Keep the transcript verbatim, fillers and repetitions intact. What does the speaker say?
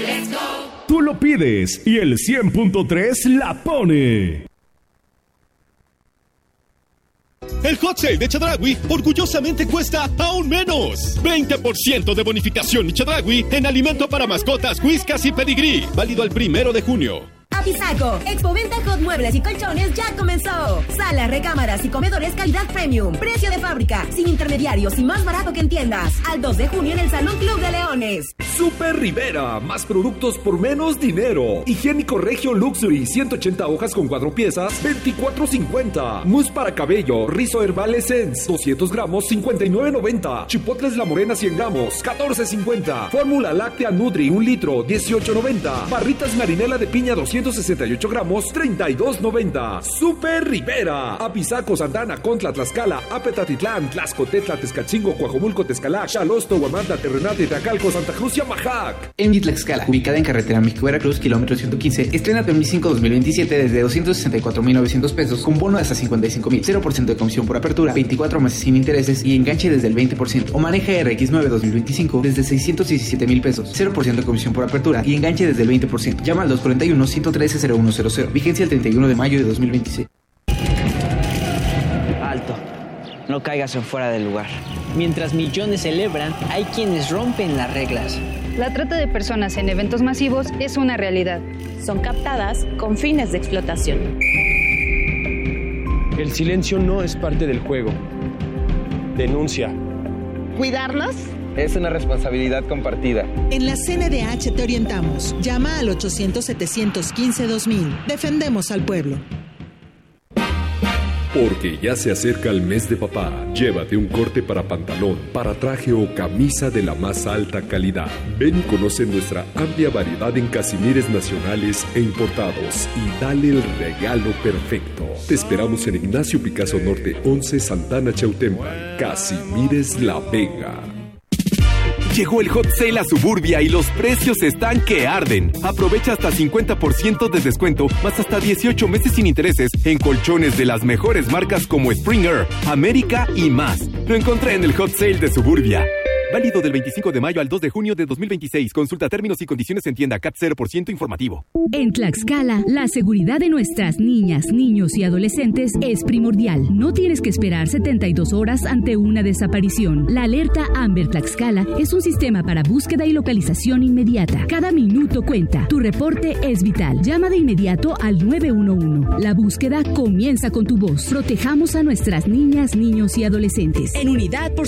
Let's go. Tú lo pides y el cien punto tres la pone. El Hot Sale de Chedraui orgullosamente cuesta aún menos. veinte por ciento de bonificación Chedraui en alimento para mascotas, whiskas y pedigrí. Válido el primero de junio. Apizaco, Expoventa Hot Muebles y Colchones ya comenzó. Salas, recámaras y comedores calidad premium. Precio de fábrica, sin intermediarios y más barato que en tiendas. Al dos de junio en el Salón Club de Leones. Super Rivera, más productos por menos dinero. Higiénico Regio Luxury, ciento ochenta hojas con cuatro piezas, veinticuatro cincuenta. Mousse para cabello, Rizo Herbal Essence, doscientos gramos, cincuenta y nueve noventa. Chipotles La Morena, cien gramos, catorce cincuenta. Fórmula Láctea Nutri, un litro, dieciocho noventa. Barritas Marinela de piña, doscientos sesenta y ocho gramos, treinta y dos noventa. Super Rivera. Apizaco, Santana, Contla, Tlaxcala, Apetatitlán, Tlaxcotetla, Tezcatzingo, Coajomulco, Tezcalac, Xalosto, Huamantla, Terrenate, Tacalco, Santa Cruz y Amajac. En Tlaxcala, ubicada en carretera México-Veracruz, kilómetro ciento quince, estrena dos mil cinco dos mil veintisiete desde doscientos sesenta y cuatro mil novecientos pesos, con bono hasta cincuenta y cinco mil, cero por ciento de comisión por apertura, veinticuatro meses sin intereses y enganche desde el veinte por ciento. O maneja R X nueve dos mil veinticinco desde seiscientos diecisiete mil pesos, cero por ciento de comisión por apertura y enganche desde el veinte por ciento. Llama al dos cuatro uno, ciento trece, cero uno cero cero. Vigencia el treinta y uno de mayo de dos mil veintiséis. Alto. No caigas en fuera del lugar. Mientras millones celebran, hay quienes rompen las reglas. La trata de personas en eventos masivos es una realidad. Son captadas con fines de explotación. El silencio no es parte del juego. Denuncia. ¿Cuidarnos? Es una responsabilidad compartida. En la C N D H te orientamos. Llama al ochocientos, setecientos quince, dos mil. Defendemos al pueblo. Porque ya se acerca el mes de papá, llévate un corte para pantalón, para traje o camisa de la más alta calidad. Ven y conoce nuestra amplia variedad en casimires nacionales e importados y dale el regalo perfecto. Te esperamos en Ignacio Picasso Norte once, Santana Chautempan. Casimires La Vega. Llegó el Hot Sale a Suburbia y los precios están que arden. Aprovecha hasta cincuenta por ciento de descuento, más hasta dieciocho meses sin intereses en colchones de las mejores marcas como Springer, América y más. Lo encontré en el Hot Sale de Suburbia. Válido del veinticinco de mayo al dos de junio de dos mil veintiséis. Consulta términos y condiciones en tienda. C A T cero por ciento informativo. En Tlaxcala, la seguridad de nuestras niñas, niños y adolescentes es primordial. No tienes que esperar setenta y dos horas ante una desaparición. La alerta Amber Tlaxcala es un sistema para búsqueda y localización inmediata. Cada minuto cuenta. Tu reporte es vital. Llama de inmediato al nueve uno uno. La búsqueda comienza con tu voz. Protejamos a nuestras niñas, niños y adolescentes. En unidad por